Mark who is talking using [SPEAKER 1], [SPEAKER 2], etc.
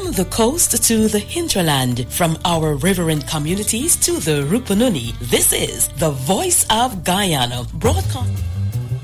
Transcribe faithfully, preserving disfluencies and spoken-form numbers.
[SPEAKER 1] From the coast to the hinterland, from our riverine communities to the Rupununi, this is the Voice of Guyana, broadcast.